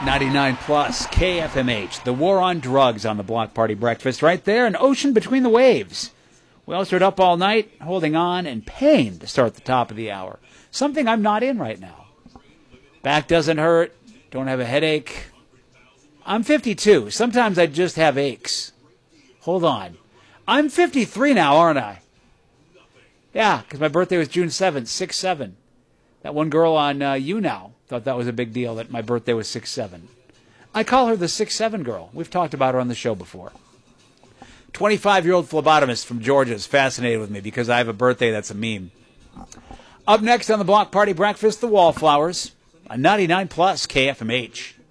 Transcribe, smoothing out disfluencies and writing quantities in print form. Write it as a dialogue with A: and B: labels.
A: 99 plus KFMH. The war on drugs on the Block Party Breakfast right there. An ocean between the waves. We all stayed up all night, holding on, and pain to start the top of the hour. Something I'm not in right now. Back doesn't hurt. Don't have a headache. I'm 52. Sometimes I just have aches. Hold on. I'm 53 now, aren't I? Yeah, because my birthday was June 7th, 6-7. That one girl on YouNow thought that was a big deal that my birthday was 6-7. I call her the 6-7 girl. We've talked about her on the show before. 25-year-old phlebotomist from Georgia is fascinated with me because I have a birthday that's a meme. Up next on the Block Party Breakfast, the Wallflowers, a 99 plus KFMH.